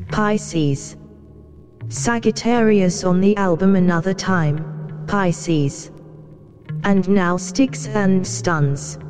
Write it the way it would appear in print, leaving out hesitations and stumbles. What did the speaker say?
Pisces. Sagittarius on the album Another Time, Pisces. And now Sticks and Stones.